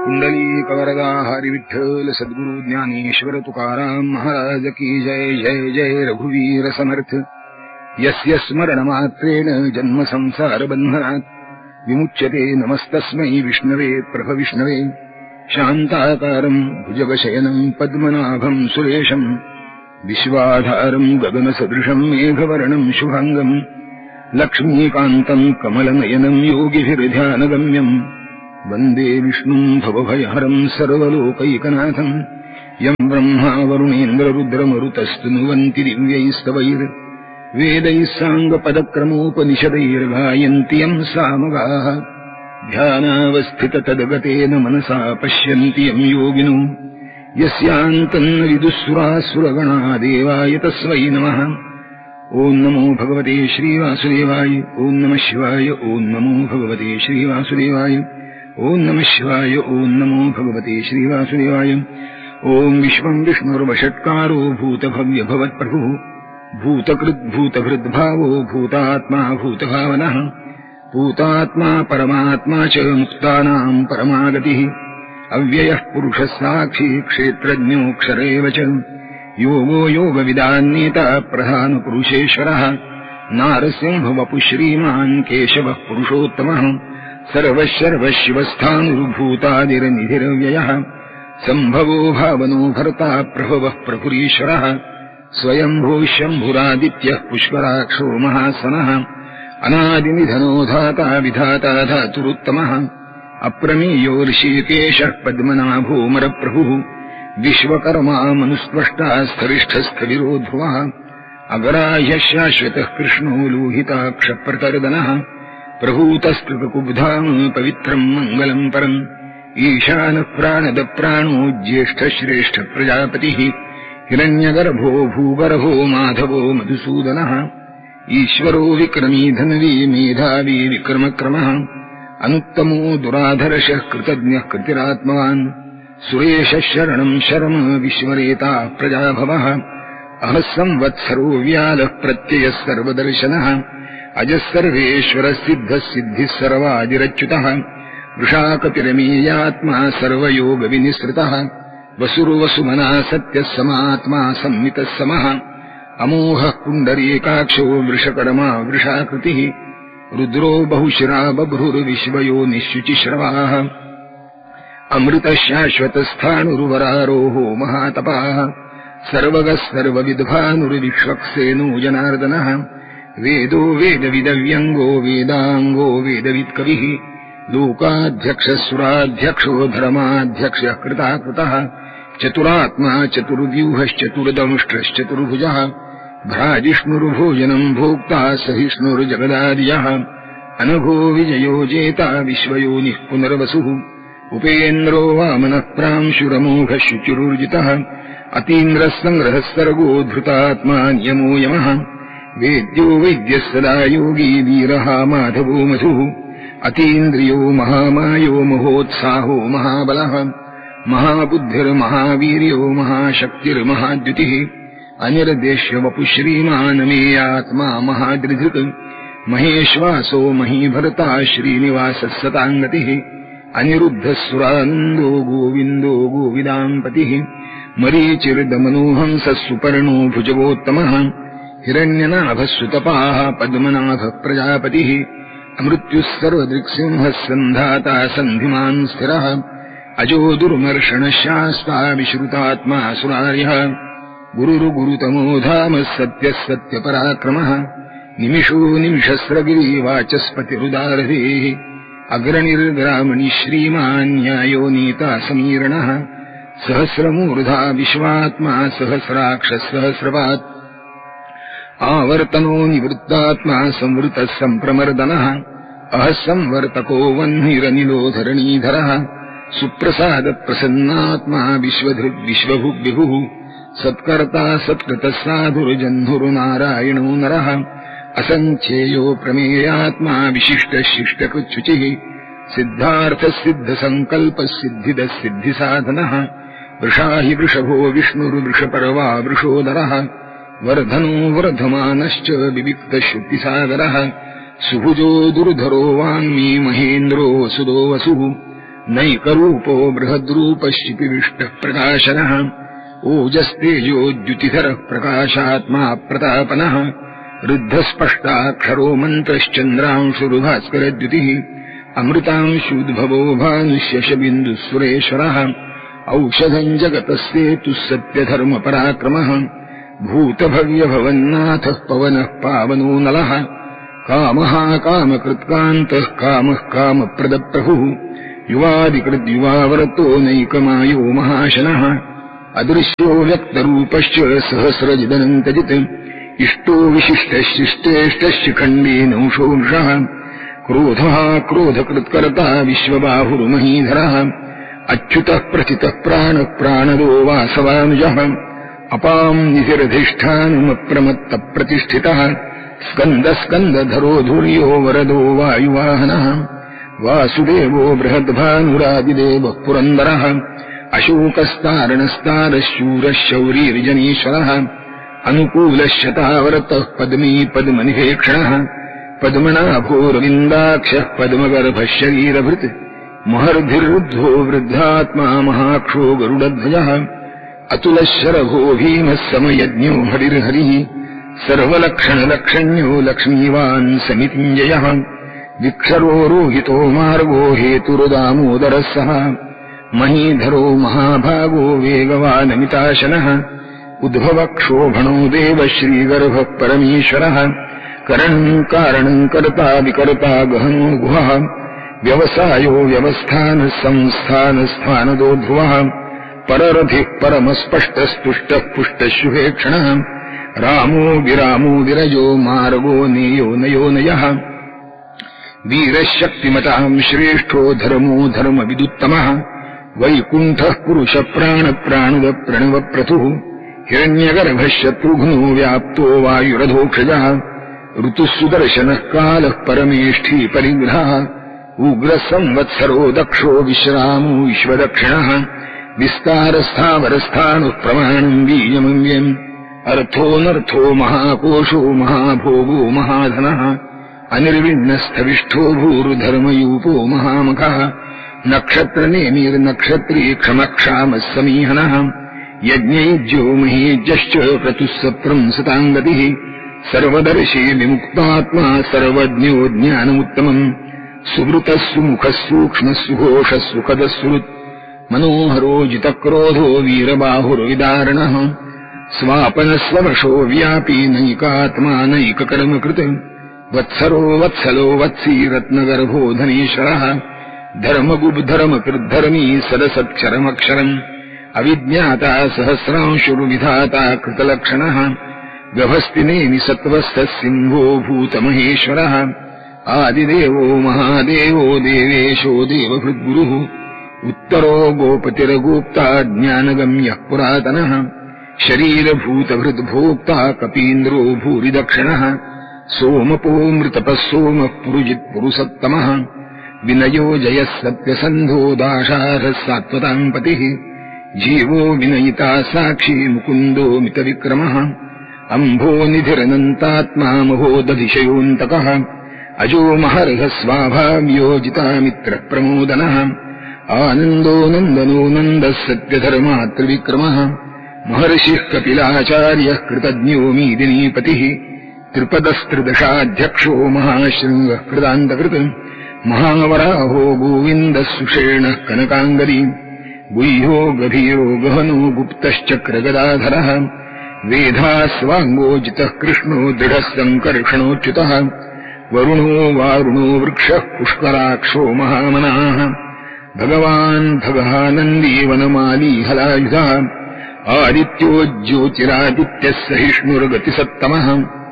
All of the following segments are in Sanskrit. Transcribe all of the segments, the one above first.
कुंडलीकवरदा हरि विठ्ठल सद्गुरु ज्ञानेश्वर तुकाराम महाराज की जय। जय जय रघुवीर समर्थ। यस्य स्मरणमात्रेण जन्म संसार बन्धनात् विमुच्यते नमस्तस्मै विष्णवे प्रभविष्णवे। शान्ताकारं भुजगशयनं पद्मनाभं सुरेशं विश्वाधारं गगनसदृशं मेघवर्णं शुभांगं लक्ष्मीकान्तं कमलनयनं योगिभिर्ध्यानगम्यं वन्दे विष्णुं भवभयहरं सर्वलोकैकनाथं। यं ब्रह्मा वरुणेन्द्ररुद्रमरुतस्तुनुवन्ति दिव्यैस्तवैर्वेदैः साङ्गपदक्रमोपनिषदैर्गायन्ति यं सामगाः। ध्यानावस्थिततद्गतेन मनसा पश्यन्ति यं योगिनो यस्यान्तन्न विदुःसुरासुरगणा देवाय तस्मै नमः। ॐ नमो भगवते श्रीवासुदेवाय। ॐ नमः शिवाय। ॐ नमो भगवते श्रीवासुदेवाय। ॐ नमः शिवाय। ॐ नमो भगवते श्रीवासुदेवाय। ॐ विश्वं विष्णुर्वषट्कारो भूतभव्यभवत्प्रभुः भूतकृद्भूतभृद्भावो भूतात्मा भूतभावनः भूतात्मा परमात्मा च मुक्तानां परमागतिः। अव्ययः पुरुषः साक्षी क्षेत्रज्ञोऽक्षर एव च योगो योगविदान्नेता प्रधानपुरुषेश्वरः। नारसिंहवपुः श्रीमान् केशवः पुरुषोत्तमः सर्वशर्वशिवस्थाणुर्भूतादिर्निधिरव्ययः। सम्भवो भावनो भर्ता प्रभवः प्रभुरीश्वरः। स्वयंभूः शम्भुरादित्यः पुष्कराक्षो महासनः अनादिनिधनो धाता विधाता धातुरुत्तमः। अप्रमेयो ऋषिकेशः पद्मनाभोऽमरप्रभुः विश्वकर्मा मनुस्पष्टा स्थरिष्ठस्थविरो ध्रुवः। अगराह्यः शाश्वतः कृष्णो लोहिताक्षप्रतर्दनः प्रभूतस्तृतकुब्धाम् पवित्रम् मङ्गलम् परम्। ईशानः प्राणदप्राणो ज्येष्ठश्रेष्ठ प्रजापतिः हिरण्यगर्भो भूगर्भो माधवो मधुसूदनः। ईश्वरो विक्रमी धन्वी मेधावी विक्रमक्रमः अनुत्तमो दुराधर्षः कृतज्ञः कृतिरात्मवान्। सुरेशः शरणम् शर्म विश्वरेता प्रजाभवः। अहः संवत्सरो व्यालः प्रत्ययः सर्वदर्शनः अजः सर्वेश्वरः सिद्धः सिद्धिः सर्वादिरच्युतः। वृषाकपिरमेयात्मा सर्वयोगविनिसृतः वसुर्वसुमना सत्यः समात्मा संमितः समः। अमोहः पुण्डरीकाक्षो वृषकर्मा वृषाकृतिः रुद्रो बहुशिरा बभ्रुर्विश्वयोनिश्शुचिश्रवाः। अमृतः शाश्वतस्थाणुर्वरारोहो महातपाः सर्वगः सर्वविद्भानुर्विश्वक्सेनो जनार्दनः। वेदो वेदविदव्यङ्गो वेदाङ्गो वेदवित्कविः लोकाध्यक्षः धर्माध्यक्षः कृताकृतः। चतुरात्मा चतुर्व्यूहश्चतुर्दंष्ट्रश्चतुर्भुजः भ्राजिष्णुर्भोजनम् भोक्ता सहिष्णुर्जगदादियः। अनघो विजयो जेता विश्वयोनिः पुनर्वसुः उपेन्द्रो वामनः प्रांशुरमोघः शुचिरुर्जितः। अतीन्द्रः सङ्ग्रहः सर्गो धृतात्मा नियमो यमः। वेद्यो वैद्यः सदा योगी वीरः माधवो मधुः। अतीन्द्रियो महामायो महोत्साहो महाबलः महाबुद्धिर्महावीर्यो महाशक्तिर्महाद्युतिः। अनिर्देश्यवपुः श्रीमान् मेयात्मा महादृधृक् महेश्वासो महीभर्ता श्रीनिवासः सताङ्गतिः। अनिरुद्धः सुरानन्दो गोविन्दो गोविदाम्पतिः मरीचिर्दमनोहंसः सुपर्णो भुजगोत्तमः। हिरण्यनाभः सुतपाः पद्मनाभः प्रजापतिः। अमृत्युः सर्वदृक्सिंहः सन्धाता सन्धिमान् स्थिरः अजो दुर्मर्षणः शास्ता विश्रुतात्मा सुरार्यः। गुरुर्गुरुतमो धामः सत्यः सत्यपराक्रमः निमिषो निमिषस्रगिरिवाचस्पतिरुदारधेः। अग्रणिर्ग्रामणि श्रीमान् न्यायो नीता समीरणः सहस्रमूर्धा विश्वात्मा सहस्राक्षः सहस्रपात् आवर्तनो निवृत्तात्मा संवृतः सम्प्रमर्दनः। अहः संवर्तको वह्निरनिलो धरणीधरः सुप्रसादप्रसन्नात्मा विश्वधृग्विश्वभुग्विभुः सत्कर्ता सत्कृतः साधुर्जह्नुर्नारायणो नरः। असङ्ख्येयो प्रमेयात्मा विशिष्टः शिष्टकृच्छुचिः सिद्धार्थः सिद्धसङ्कल्पः सिद्धिदः सिद्धिसाधनः। वृषा हि वृषभो विष्णुर्वृषपर्वा वृषोदरः वर्धनो वर्धमानश्च विविक्तश्रुतिसागरः। सुभुजो दुर्धरो वाङ्मी महेन्द्रो वसुदो वसुः नैकरूपो बृहद्रूपश्चिपिविष्टः प्रकाशनः ओजस्तेजोद्युतिधरः प्रकाशात्मा प्रतापनः रुद्धस्पष्टाक्षरो मन्त्रश्चन्द्रांशुरुभास्करद्युतिः अमृतांशुद्भवो भानुष्यशबिन्दुसुरेश्वरः औषधम् जगतस्येतुः सत्यधर्मपराक्रमः भूतभव्यभवन्नाथः पवनः पावनो नलः कामः कामकृत्कान्तः कामः कामप्रदप्रभुः युवादिकृद्युवावरतो नैकमायो महाशनः अदृश्यो व्यक्तरूपश्च सहस्रजिदनन्तजित् इष्टो विशिष्टशिष्टेष्टशिखण्डेनौषोषः क्रोधः क्रोधकृत्कर्ता विश्वबाहुर्महीधरः अच्युतः प्रथितः प्राणः प्राणदो वासवानुजः अपाम् निधिरधिष्ठानमप्रमत्तप्रतिष्ठितः स्कन्दस्कन्दधरो धुर्यो वरदो वायुवाहनः वासुदेवो बृहद्भानुरादिदेवः पुरन्दरः अशोकस्तारणस्तारशूरः शौरीर्जनीश्वरः अनुकूलश्शतावरतः पद्मी पद्मनिभेक्षणः पद्मनाभोरविन्दाक्षः पद्मगर्भः शरीरभृत् महर्धिर्रुद्धो वृद्धात्मा महाक्षो गरुडध्वजः अतुलशरभो भीमः समयज्ञो हरिर्हरिः सर्वलक्षणलक्षण्यो लक्ष्मीवान् समितिञ्जयः विक्षरो रोहितो मार्गो हेतुरुदामोदरः सः महीधरो महाभागो वेगवानमिताशनः उद्भवक्षोभणो देवः श्रीगर्भः परमेश्वरः करणम् कारणम् कर्ता विकर्ता गहनो गुहः व्यवसायो व्यवस्थानः संस्थानस्थानदो ध्रुवः पररथिः परमस्पष्टस्तुष्टः पुष्टशुभेक्षणः रामो विरामो विरजो मार्गो नेयो नयो नयः वीरशक्तिमताम् श्रेष्ठो धर्मो धर्मविदुत्तमः वैकुण्ठः पुरुषप्राणप्राणुदप्रणवप्रथुः हिरण्यगर्भः शत्रुघ्नो व्याप्तो वायुरधोक्षजः ऋतुः सुदर्शनः कालः परमेष्ठी परिग्रहः उग्रः संवत्सरो दक्षो विश्रामो विश्वदक्षिणः विस्तारस्थावरस्थाणुः प्रमाणम् बीजमव्यम् अर्थोऽनर्थो महाकोशो महाभोगो महाधनः अनिर्विण्णस्थविष्ठो भूर्धर्मयूपो महामखः नक्षत्रनेमिर्नक्षत्री क्षमक्षामः समीहनः यज्ञैज्यो महीज्यश्च क्रतुः सत्रम् सताङ्गतिः सर्वदर्शी विमुक्तात्मा सर्वज्ञो ज्ञानमुत्तमम् सुवृतः सुमुखः सूक्ष्मः सुघोषः सुखदः सुहृत् मनोहरो जितक्रोधो वीरबाहुर्विदारणः स्वापनस्ववशो व्यापी नैकात्मा नैककर्मकृत् वत्सरो वत्सलो वत्सी रत्नगर्भो धनेश्वरः धर्मगुब्धर्मकृद्धर्मी सदसत्क्षरमक्षरम् अविज्ञाता सहस्रांशुर्विधाता कृतलक्षणः गभस्तिनेमि सत्त्वस्थः सिंहो भूतमहेश्वरः आदिदेवो महादेवो देवेशो देवभृद्गुरुः उत्तरो गोपतिर्गोप्ता ज्ञानगम्यः पुरातनः शरीरभूतभृद्भोक्ता कपीन्द्रो भूरिदक्षिणः सोमपो मृतपः सोमः पुरुजित्पुरुषोत्तमः विनयो जयः सत्यसन्धो दाशारः सात्वताम् पतिः जीवो विनयिता साक्षी मुकुन्दो मितविक्रमः अम्भो निधिरनन्तात्मा महोदधिशयोऽन्तकः अजो महर्हः स्वाभाव्योजितामित्रप्रमोदनः आनन्दो नन्दनो नन्दः सत्यधर्मात्रिविक्रमः महर्षिः कपिलाचार्यः कृतज्ञो मीदिनीपतिः त्रिपदस्त्रिदशाध्यक्षो महाशृङ्गः कृतान्तकृत् महावराहो गोविन्दः सुषेणः कनकाङ्गदी गुह्यो गभीरो गहनो गुप्तश्चक्रगदाधरः वेधास्वाङ्गोजितः कृष्णो दृढः सङ्कर्षणोच्युतः वरुणो वारुणो वृक्षः पुष्कराक्षो महामनाः भगवान् भगहानन्दी वनमाली हलायुधः आदित्यो ज्योतिरादित्यः सहिष्णुर्गतिसत्तमः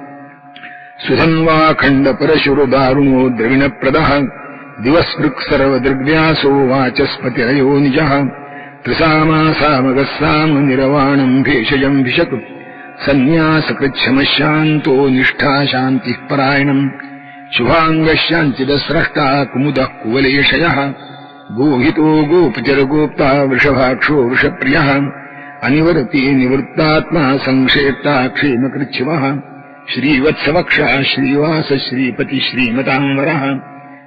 सुधन्वाखण्डपरशुरदारुणो द्रविणप्रदः दिवस्पृक् सर्वदृग्व्यासो वाचस्पतिरयो निजः त्रिसामासामगः सामनिरवाणम् भेषजम् भिषक् सन्न्यासकृच्छमशान्तो निष्ठा शान्तिः परायणम् शुभाङ्गः शान्तिदस्रष्टा कुमुदः कुवलेशयः गोहितो गोपतिर्गोप्ता वृषभाक्षो वृषप्रियः अनिवर्ती निवृत्तात्मा संक्षेप्ता क्षेमकृच्छिवः श्रीवत्सवक्षः श्रीवास श्रीपति श्रीमताम्बरः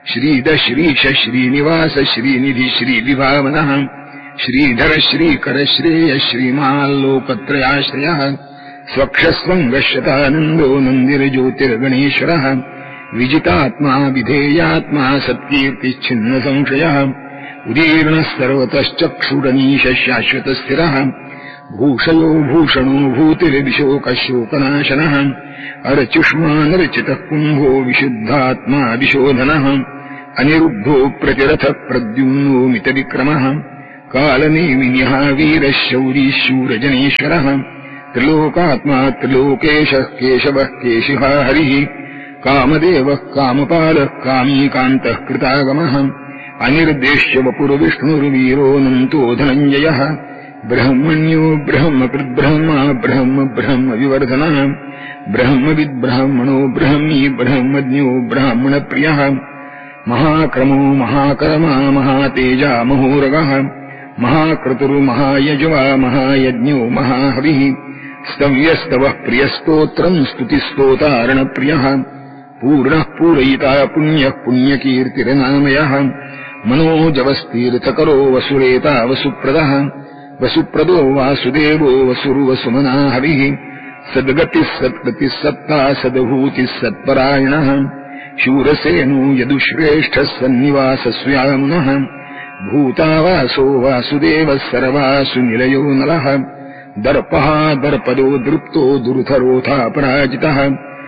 श्रीद श्रीश श्रीनिवास श्रीनिधि श्रीविभावनः श्रीधर श्रीकर श्रेय श्रीमाल्लोकत्रयाश्रयः स्वक्षस्वङ्गशतानन्दो नन्दिर्ज्योतिर्गणेश्वरः विजितात्मा विधेयात्मा सत्कीर्तिच्छिन्न संशयः उदीर्णः सर्वतश्चक्षुरनीश शाश्वतस्थिरः भूषयो भूषणो भूतिर्विशोकशोकनाशनः अर्चुष्मानर्चितः कुम्भो विशुद्धात्मा विशोधनः अनिरुद्धो प्रतिरथः प्रद्युम्नो मितविक्रमः कालनेमिन्यः वीरः शौरी शूरजनेश्वरः त्रिलोकात्मा त्रिलोकेशः केशवः केशिः हरिः कामदेवः कामपालः कामीकान्तः कृतागमः अनिर्देश्य वपुर्विष्णुर्वीरोऽनन्तो धनञ्जयः ब्रह्मण्यो ब्रह्मकृद्ब्रह्मा ब्रह्म ब्रह्म विवर्धनः ब्रह्मविद्ब्राह्मणो ब्रह्मी ब्रह्मज्ञो ब्राह्मणप्रियः महाक्रमो महाकर्मा महातेजा महोरगः महाक्रतुर्महायज्वा महायज्ञो महाहविः स्तव्यस्तवः प्रियस्तोत्रम् स्तुतिस्तोतारणप्रियः पूर्णः पूरयिता पुण्यः पुण्यकीर्तिर्नामयः मनोजवस्तीर्थकरो वसुरेता वसुप्रदः वसुप्रदो वासुदेवो वसुर्वसुमना हविः सद्गतिः सत्कृतिः सत्ता सद्भूतिः सत्परायणः शूरसेनो यदुश्रेष्ठः सन्निवासस्यामुनः भूतावासो वासुदेवः सर्वासु निलयो नलः दर्पः दर्पदो दृप्तो दुर्धरोऽथापराजितः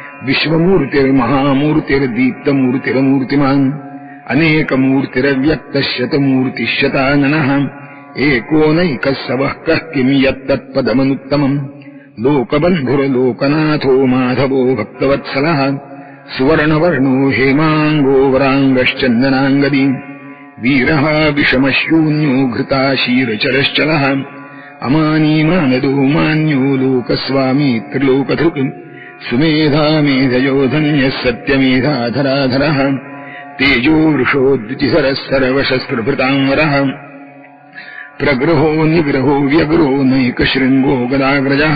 विश्वमूर्तिर्महामूर्तिर्दीप्तमूर्तिरमूर्तिमान् अनेकमूर्तिरव्यक्तः शतमूर्तिः शताननः एकोनैकः सवः कः किम् यत्तत्पदमनुत्तमम् लोकबन्धुर्लोकनाथो माधवो भक्तवत्सलः सुवर्णवर्णो हेमाङ्गो वराङ्गश्चन्दनाङ्गदी वीरः विषमशून्यो घृताशीरचरश्चलः अमानीमानदो मान्यो लोकस्वामी त्रिलोकधृक् सुमेधा मेधयो धन्यः सत्यमेधाधराधरः तेजो वृषो द्युतिधरः सर्वशस्त्रभृताम्बरः प्रग्रहो निग्रहो व्यग्रो नैकशृङ्गो गदाग्रजः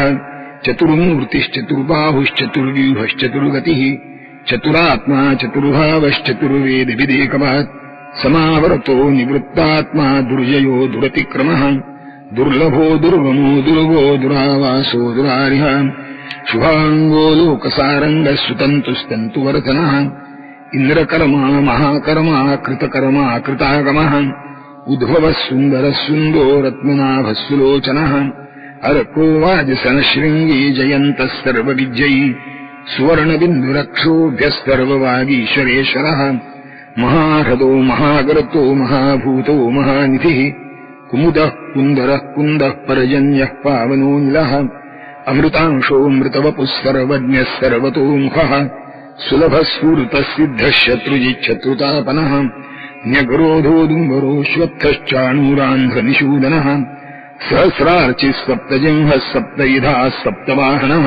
चतुर्मूर्तिश्चतुर्बाहुश्चतुर्व्यूहश्चतुर्गतिः चतुरात्मा चतुर्भावश्चतुर्वेदविदेकवात् समावर्तो निवृत्तात्मा दुर्जयो दुरतिक्रमः दुर्लभो दुर्गमो दुर्गो दुरावासो दुरारिः शुभाङ्गो लोकसारङ्गः सुतन्तुस्तन्तुवर्धनः इन्द्रकर्मा महाकर्मा कृतकर्मा कृतागमः उद्भवः सुन्दरः सुन्दो रत्ननाभः सुलोचनः अर्को वाजसनशृङ्गी जयन्तः सर्वविजयी सुवर्णबिन्दुरक्षोभ्यः सर्ववागीश्वरेश्वरः महाह्रदो महागर्तो महाभूतो महानिधिः कुमुदः कुन्दरः कुन्दः पर्जन्यः पावनोऽनिलः अमृतांशो मृतवपुः सर्वज्ञः सर्वतोमुखः सुलभः स्फूर्तः सिद्धः शत्रुजिच्छत्रुतापनः न्यग्रोधोदुम्बरोऽश्वत्थश्चाणूरान्ध्रनिषूदनः सहस्रार्चिः सप्तजिह्वः सप्तयुधाः सप्तवाहनः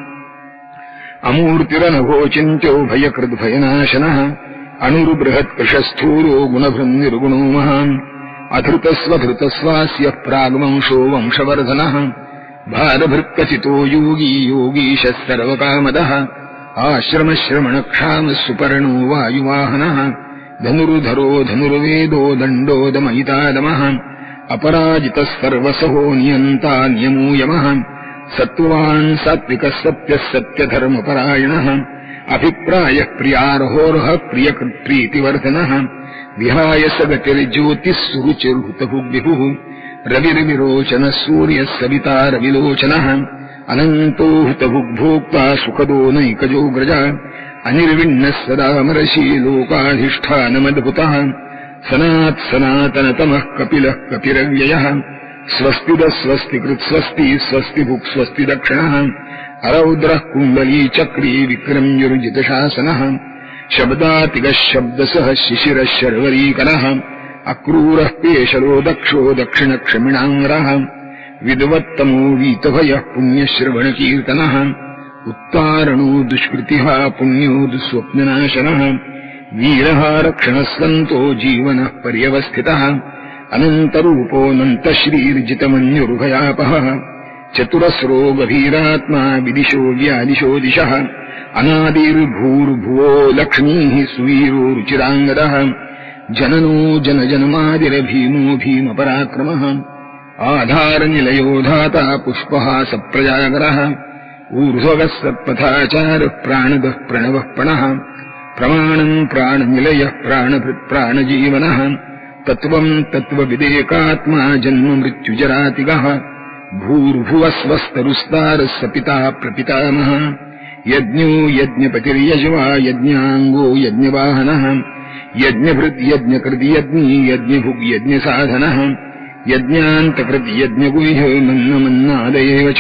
अमूर्तिरनघोचिन्त्यो भयकृद्भयनाशनः अणुर्बृहत्कृशस्थूलो गुणभृन्निर्गुणो महान् अधृतस्वधृतस्वास्य प्राग्वंशो वंशवर्धनः भारभृत्कचितो योगी योगीशः सर्वकामदः आश्रमश्रमणक्षामः सुपर्णो वायुवाहनः धनुर्धरो धनुर्वेदो दण्डो दमयितादमः अपराजितः सर्वसहो नियन्ता नियमो यमः सत्त्वान् सात्विकः सत्यः सत्यधर्मपरायणः अभिप्रायः प्रियार्होर्हः प्रियकृत्प्रीतिवर्धनः विहाय सगतिर्ज्योतिः सुरुचिर्हुतभुग्विभुः रविर्विरोचनः सूर्यः सविता रविलोचनः अनन्तो हुतभुग्भोक्ता सुखदो नैकजोग्रज अनिर्विण्णः सदामरशी लोकाधिष्ठानमद्भुतः सनात्सनातनतमः कपिलः कपिरव्ययः स्वस्तिदः स्वस्तिकृत्स्वस्ति स्वस्तिभुक् स्वस्ति दक्षिणः अरौद्रः कुण्डलीचक्री विक्रम्युर्जितशासनः शब्दातिगः शब्दसः शिशिरः शर्वरीकरः अक्रूरः पेशलो दक्षो दक्षिणक्षमिणाङ्गरः विद्वत्तमो वीतभयः पुण्यश्रवणकीर्तनः उत्तारणो दुष्कृतिः पुण्यो दुःस्वप्ननाशनः वीरः रक्षणः सन्तो जीवनः पर्यवस्थितः अनन्तरूपोऽनन्तश्रीर्जितमन्युर्भयापहः चतुरस्रो गभीरात्मा विदिशो व्यादिशो दिशः अनादिर्भूर्भुवो लक्ष्मीः सुवीरो रुचिराङ्गदः जननो जनजन्मादिरभीमो भीमपराक्रमः आधारनिलयो धाता पुष्पः सप्रजागरः ऊर्ध्वगः सत्पथाचारः प्राणदः प्रणवः प्रणः प्रमाणम् प्राणनिलयः प्राणभृत् प्राणजीवनः तत्त्वम् तत्त्वविदेकात्मा जन्म मृत्युजरातिगः भूर्भुवस्वस्तरुस्तारः स पिता प्रपितामहः यज्ञो यज्ञपतिर्यज्वा यज्ञाङ्गो यज्ञवाहनः यज्ञभृद्यज्ञकृद्यज्ञी यज्ञभुग्यज्ञसाधनः यज्ञान्तकृद्यज्ञगुह्यो मन्नमन्नादयेव च